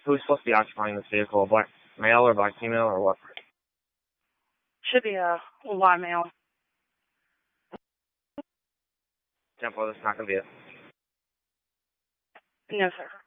who's supposed to be occupying this vehicle? A black male or black female or what? Should be a white male. Tempo, that's not going to be it. No, sir.